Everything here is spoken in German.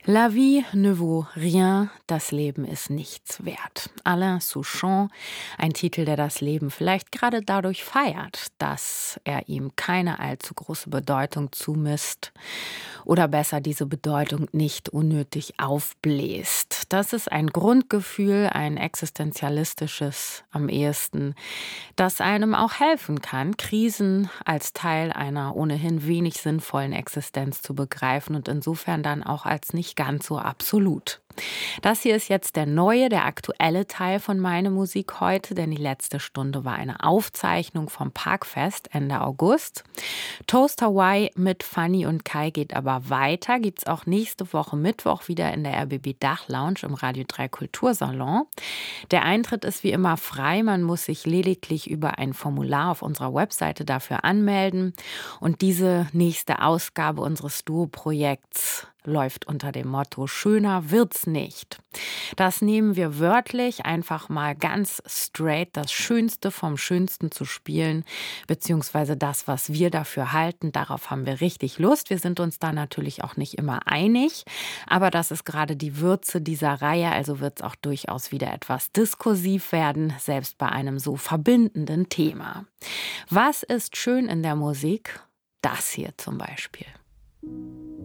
La vie ne vaut rien, das Leben ist nichts wert. Alain Souchon, ein Titel, der das Leben vielleicht gerade dadurch feiert, dass er ihm keine allzu große Bedeutung zumisst oder besser diese Bedeutung nicht unnötig aufbläst. Das ist ein Grundgefühl, ein existenzialistisches am ehesten, das einem auch helfen kann, Krisen als Teil einer ohnehin wenig sinnvollen Existenz zu begreifen und insofern dann auch als nicht ganz so absolut. Das hier ist jetzt der aktuelle Teil von Meine Musik heute, denn die letzte Stunde war eine Aufzeichnung vom Parkfest Ende August. Toast Hawaii mit Fanny und Kai geht aber weiter. Gibt es auch nächste Woche Mittwoch wieder in der RBB Dachlounge im Radio 3 Kultursalon. Der Eintritt ist wie immer frei. Man muss sich lediglich über ein Formular auf unserer Webseite dafür anmelden. Und diese nächste Ausgabe unseres Duo-Projekts läuft unter dem Motto „Schöner wird's nicht". Das nehmen wir wörtlich, einfach mal ganz straight das Schönste vom Schönsten zu spielen, beziehungsweise das, was wir dafür halten. Darauf haben wir richtig Lust. Wir sind uns da natürlich auch nicht immer einig, aber das ist gerade die Würze dieser Reihe, also wird es auch durchaus wieder etwas diskursiv werden, selbst bei einem so verbindenden Thema. Was ist schön in der Musik? Das hier zum Beispiel.